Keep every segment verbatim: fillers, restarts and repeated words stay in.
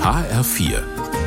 H R vier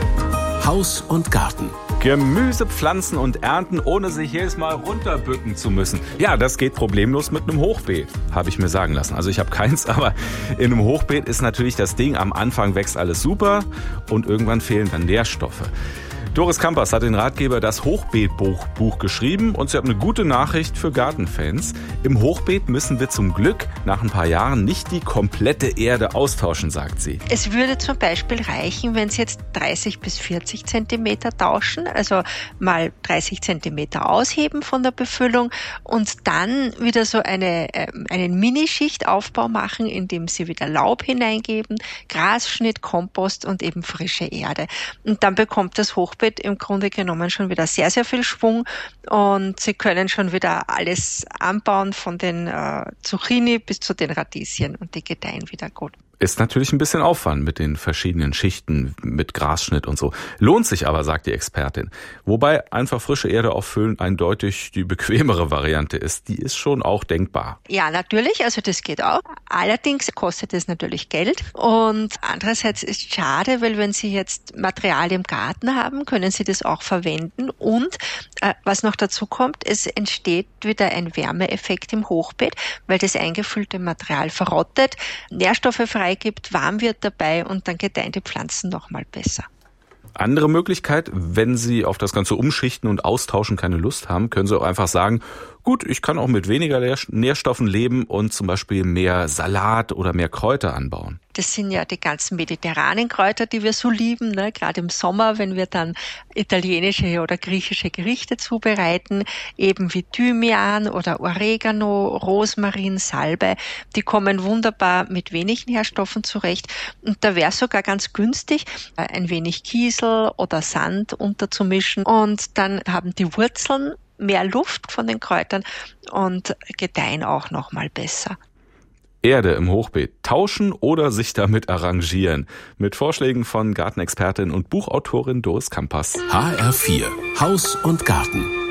Haus und Garten. Gemüse pflanzen und ernten, ohne sich jedes Mal runterbücken zu müssen. Ja, das geht problemlos mit einem Hochbeet, habe ich mir sagen lassen. Also ich habe keins, aber in einem Hochbeet ist natürlich das Ding, am Anfang wächst alles super und irgendwann fehlen dann Nährstoffe. Doris Kampers hat den Ratgeber Das Hochbeetbuch Buch geschrieben und sie hat eine gute Nachricht für Gartenfans. Im Hochbeet müssen wir zum Glück nach ein paar Jahren nicht die komplette Erde austauschen, sagt sie. Es würde zum Beispiel reichen, wenn Sie jetzt dreißig bis vierzig Zentimeter tauschen, also mal dreißig Zentimeter ausheben von der Befüllung und dann wieder so eine, äh, einen Minischichtaufbau machen, indem Sie wieder Laub hineingeben, Grasschnitt, Kompost und eben frische Erde. Und dann bekommt das Hochbeet im Grunde genommen schon wieder sehr, sehr viel Schwung und Sie können schon wieder alles anbauen, von den äh, Zucchini bis zu den Radieschen und die gedeihen wieder gut. Ist natürlich ein bisschen Aufwand mit den verschiedenen Schichten, mit Grasschnitt und so. Lohnt sich aber, sagt die Expertin. Wobei einfach frische Erde auffüllen eindeutig die bequemere Variante ist. Die ist schon auch denkbar. Ja, natürlich, also das geht auch. Allerdings kostet es natürlich Geld. Und andererseits ist es schade, weil wenn Sie jetzt Material im Garten haben, können Sie das auch verwenden. Und äh, was noch dazu kommt, es entsteht wieder ein Wärmeeffekt im Hochbeet, weil das eingefüllte Material verrottet, Nährstoffe frei gibt, warm wird dabei und dann gedeihen die Pflanzen noch mal besser. Andere Möglichkeit, wenn Sie auf das ganze Umschichten und Austauschen keine Lust haben, können Sie auch einfach sagen, gut, ich kann auch mit weniger Nährstoffen leben und zum Beispiel mehr Salat oder mehr Kräuter anbauen. Das sind ja die ganzen mediterranen Kräuter, die wir so lieben, ne? Gerade im Sommer, wenn wir dann italienische oder griechische Gerichte zubereiten, eben wie Thymian oder Oregano, Rosmarin, Salbei, die kommen wunderbar mit wenig Nährstoffen zurecht. Und da wäre es sogar ganz günstig, ein wenig Kiesel oder Sand unterzumischen und dann haben die Wurzeln mehr Luft von den Kräutern und gedeihen auch noch mal besser. Erde im Hochbeet tauschen oder sich damit arrangieren. Mit Vorschlägen von Gartenexpertin und Buchautorin Doris Kampers. H R vier Haus und Garten.